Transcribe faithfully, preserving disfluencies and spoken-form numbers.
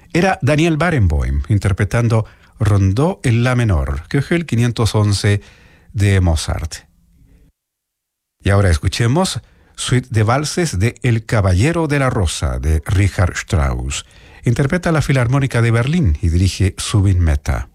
Era Daniel Barenboim interpretando Rondó en la menor, Köchel quinientos once de Mozart. Y ahora escuchemos Suite de valses de El Caballero de la Rosa de Richard Strauss. Interpreta la Filarmónica de Berlín y dirige Zubin Mehta.